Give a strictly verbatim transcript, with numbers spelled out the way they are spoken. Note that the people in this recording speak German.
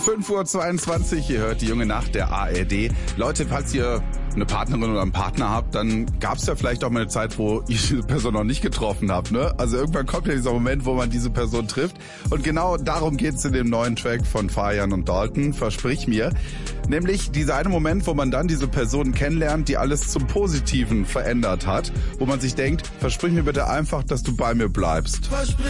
fünf Uhr zweiundzwanzig, ihr hört die junge Nacht der A R D. Leute, falls ihr eine Partnerin oder einen Partner habt, dann gab es ja vielleicht auch mal eine Zeit, wo ihr diese Person noch nicht getroffen habt, ne? Also irgendwann kommt ja dieser Moment, wo man diese Person trifft. Und genau darum geht's in dem neuen Track von Fajan und Dalton, Versprich mir. Nämlich dieser eine Moment, wo man dann diese Person kennenlernt, die alles zum Positiven verändert hat. Wo man sich denkt, versprich mir bitte einfach, dass du bei mir bleibst.